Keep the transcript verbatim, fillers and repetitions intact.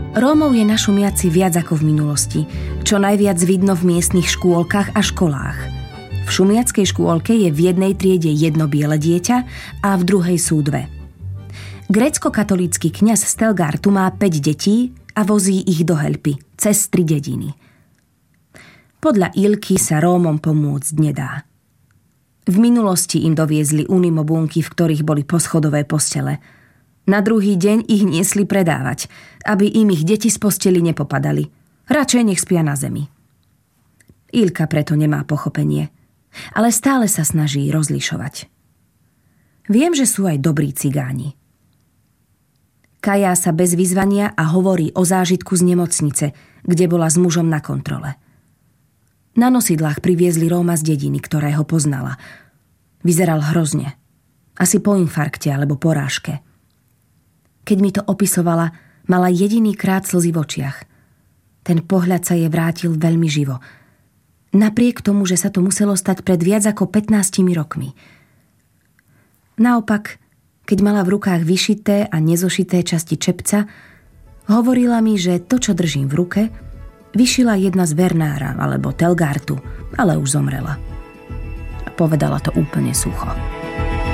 Rómov je na Šumiaci viac ako v minulosti, čo najviac vidno v miestnych škôlkach a školách. V šumiackej škôlke je v jednej triede jedno biele dieťa a v druhej sú dve. Grécko-katolícky kňaz Stelgartu má päť detí a vozí ich do Helpy, cez tri dediny. Podľa Ilky sa Rómom pomôcť nedá. V minulosti im doviezli unimobunky, v ktorých boli poschodové postele. Na druhý deň ich niesli predávať, aby im ich deti z posteli nepopadali. Radšej nech spia na zemi. Ilka preto nemá pochopenie, ale stále sa snaží rozlišovať. Viem, že sú aj dobrí cigáni. Kajá sa bez vyzvania a hovorí o zážitku z nemocnice, kde bola s mužom na kontrole. Na nosidlách priviezli Róma z dediny, ktorého poznala. Vyzeral hrozne. Asi po infarkte alebo porážke. Keď mi to opisovala, mala jediný krát slzy v očiach. Ten pohľad sa jej vrátil veľmi živo. Napriek tomu, že sa to muselo stať pred viac ako pätnástimi rokmi. Naopak, keď mala v rukách vyšité a nezošité časti čepca, hovorila mi, že to, čo držím v ruke, vyšila jedna z Vernára alebo Telgartu, ale už zomrela. A povedala to úplne sucho.